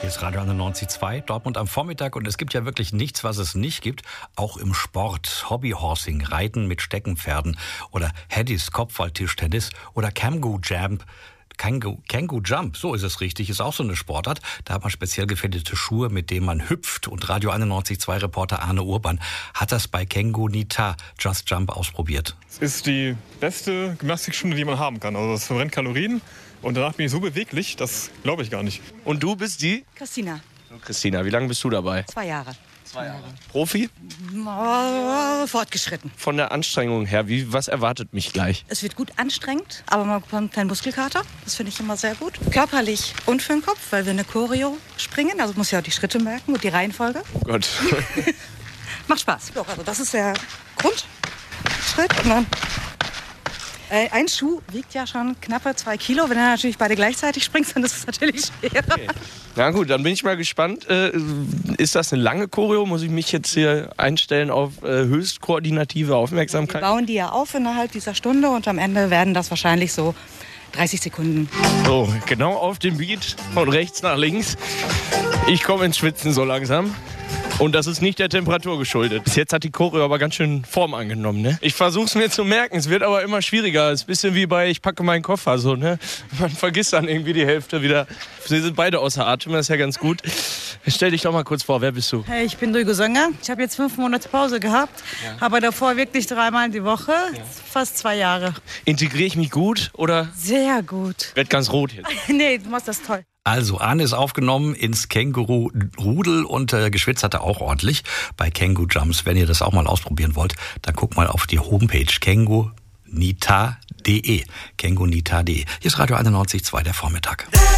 Hier ist Radio 91.2, Dortmund am Vormittag. Und es gibt ja wirklich nichts, was es nicht gibt. Auch im Sport. Hobbyhorsing, Reiten mit Steckenpferden oder Headies, Kopfball-Tischtennis oder Kangoo Jump, so ist es richtig, ist auch so eine Sportart. Da hat man speziell gefädete Schuhe, mit denen man hüpft. Und Radio 91.2 Reporter Arne Urban hat das bei Kangoo Nita Just Jump ausprobiert. Es ist die beste Gymnastikstunde, die man haben kann. Also das verbrennt Kalorien und danach bin ich so beweglich, das glaube ich gar nicht. Und du bist die? Christina. Christina, wie lange bist du dabei? 2 Jahre. 2 Jahre. Profi? Fortgeschritten. Von der Anstrengung her, was erwartet mich gleich? Es wird gut anstrengend, aber man bekommt keinen Muskelkater. Das finde ich immer sehr gut. Körperlich und für den Kopf, weil wir eine Choreo springen. Also muss ja auch die Schritte merken und die Reihenfolge. Oh Gott. Macht Spaß. Doch, also das ist der Grundschritt. Und dann ein Schuh wiegt ja schon knappe 2 Kilo. Wenn du natürlich beide gleichzeitig springst, dann ist es natürlich schwerer. Okay. Na gut, dann bin ich mal gespannt. Ist das eine lange Choreo? Muss ich mich jetzt hier einstellen auf höchst koordinative Aufmerksamkeit? Wir bauen die ja auf innerhalb dieser Stunde und am Ende werden das wahrscheinlich so 30 Sekunden. So, genau auf dem Beat von rechts nach links. Ich komme ins Schwitzen so langsam. Und das ist nicht der Temperatur geschuldet. Bis jetzt hat die Choreo aber ganz schön Form angenommen, ne? Ich versuche es mir zu merken, es wird aber immer schwieriger. Es ist ein bisschen wie bei Ich packe meinen Koffer, so, ne? Man vergisst dann irgendwie die Hälfte wieder. Sie sind beide außer Atem, das ist ja ganz gut. Stell dich doch mal kurz vor, wer bist du? Hey, ich bin Duygu Sönger. Ich habe jetzt 5 Monate Pause gehabt, aber davor wirklich 3-mal die Woche, fast 2 Jahre. Integriere ich mich gut oder? Sehr gut. Werd ganz rot jetzt. Nee, du machst das toll. Also, Arne ist aufgenommen ins Känguru-Rudel und geschwitzt hat er auch ordentlich bei Kangoo Jumps. Wenn ihr das auch mal ausprobieren wollt, dann guckt mal auf die Homepage kangoonita.de. Kangoonita.de. Hier ist Radio 91.2 der Vormittag.